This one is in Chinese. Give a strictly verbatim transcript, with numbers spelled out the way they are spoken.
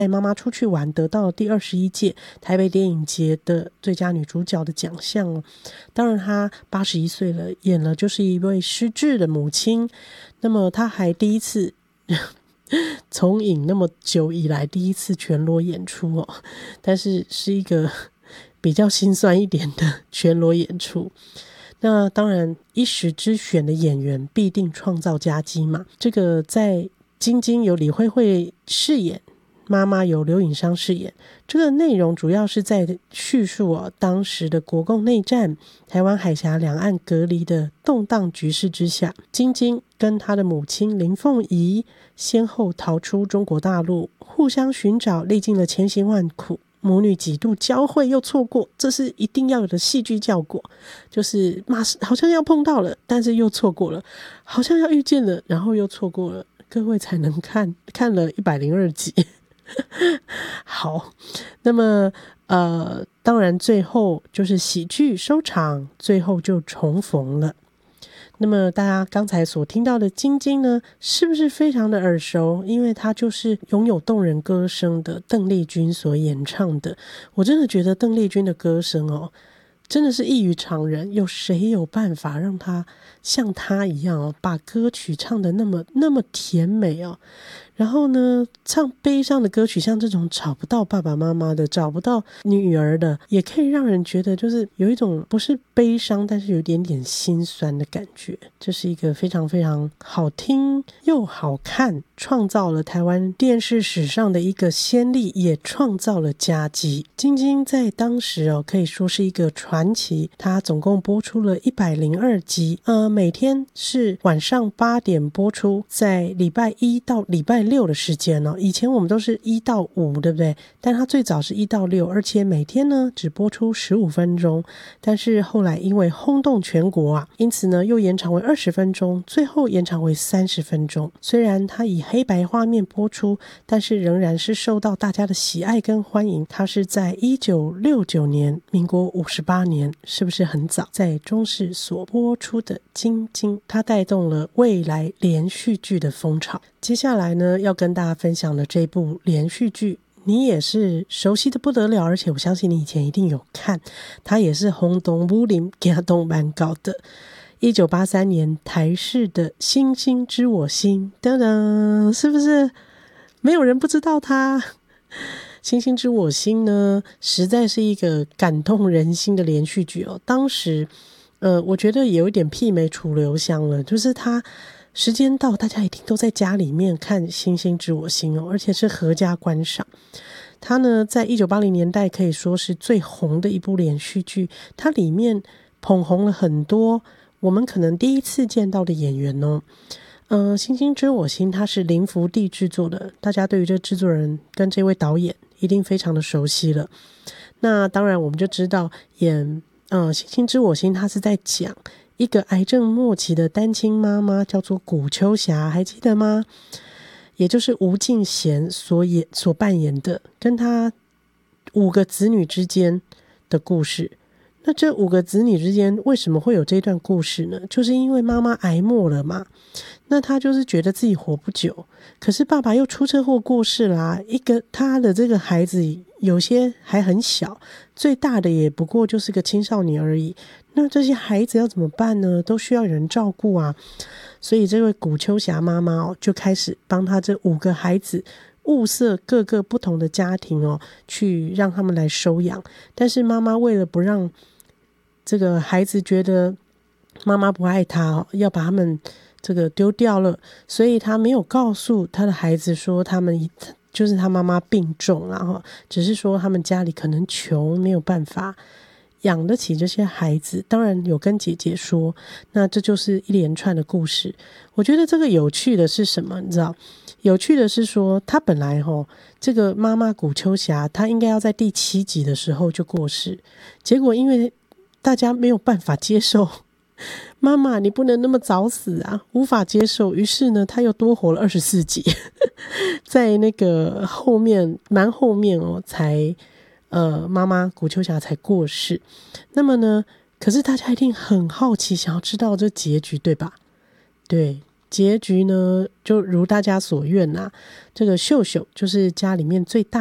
带妈妈出去玩，得到了第二十一届台北电影节的最佳女主角的奖项哦。当然她八十一岁了，演了就是一位失智的母亲。那么她还第一次从影那么久以来第一次全裸演出哦，但是是一个比较心酸一点的全裸演出。那当然一时之选的演员必定创造佳绩嘛，这个在晶晶由李慧慧饰演，妈妈由刘颖商饰演。这个内容主要是在叙述、哦、当时的国共内战，台湾海峡两岸隔离的动荡局势之下，晶晶跟她的母亲林凤仪先后逃出中国大陆，互相寻找，历尽了千辛万苦，母女几度交汇又错过，这是一定要有的戏剧效果，就是马上好像要碰到了，但是又错过了，好像要遇见了，然后又错过了，各位才能看看了一百零二集。好，那么呃，当然最后就是喜剧收场，最后就重逢了。那么大家刚才所听到的晶晶呢，是不是非常的耳熟？因为她就是拥有动人歌声的邓丽君所演唱的。我真的觉得邓丽君的歌声哦，真的是异于常人，有谁有办法让她像她一样哦，把歌曲唱得那么那么甜美哦？然后呢，唱悲伤的歌曲，像这种找不到爸爸妈妈的，找不到女儿的，也可以让人觉得就是有一种不是悲伤，但是有一点点心酸的感觉。这是一个非常非常好听又好看，创造了台湾电视史上的一个先例，也创造了佳绩。晶晶在当时哦，可以说是一个传奇。她总共播出了一百零二集，呃，每天是晚上八点播出，在礼拜一到礼拜六的时间哦。以前我们都是一到五，对不对？但它最早是一到六，而且每天呢只播出十五分钟。但是后来因为轰动全国啊，因此呢又延长为二十分钟，最后延长为三十分钟。虽然它以黑白画面播出，但是仍然是受到大家的喜爱跟欢迎。它是在一九六九年，民国五十八年，是不是很早？在中视所播出的晶晶，它带动了未来连续剧的风潮。接下来呢，要跟大家分享的这部连续剧，你也是熟悉的不得了，而且我相信你以前一定有看，它也是轰动武林给它动蛮高的。一九八三年台视的《星星知我心》，噔噔，是不是没有人不知道它？《星星知我心》呢，实在是一个感动人心的连续剧哦。当时，呃，我觉得有一点媲美楚留香了，就是它时间到，大家一定都在家里面看《星星知我心》哦，而且是合家观赏。它呢，在一九八零年代可以说是最红的一部连续剧，它里面捧红了很多我们可能第一次见到的演员哦。呃，《星星知我心》它是林福地制作的，大家对于这制作人跟这位导演一定非常的熟悉了。那当然我们就知道演呃《星星知我心》它是在讲一个癌症末期的单亲妈妈，叫做古秋霞，还记得吗？也就是吴敬贤所演所扮演的，跟他五个子女之间的故事。那这五个子女之间为什么会有这段故事呢？就是因为妈妈癌末了嘛，那他就是觉得自己活不久，可是爸爸又出车祸过世啦、啊，一个他的这个孩子有些还很小，最大的也不过就是个青少年而已，那这些孩子要怎么办呢？都需要有人照顾啊。所以这位古秋霞妈妈哦，就开始帮他这五个孩子物色各个不同的家庭哦，去让他们来收养。但是妈妈为了不让这个孩子觉得妈妈不爱他哦，要把他们这个丢掉了，所以他没有告诉他的孩子说他们就是他妈妈病重，然后只是说他们家里可能穷，没有办法养得起这些孩子。当然有跟姐姐说，那这就是一连串的故事。我觉得这个有趣的是什么？你知道，有趣的是说，他本来齁这个妈妈古秋霞，她应该要在第七集的时候就过世，结果因为大家没有办法接受妈妈你不能那么早死啊，无法接受，于是呢她又多活了二十四集在那个后面蛮后面哦才呃妈妈古秋霞才过世。那么呢，可是大家一定很好奇，想要知道这结局，对吧？对， 结局呢就如大家所愿啊，这个秀秀就是家里面最大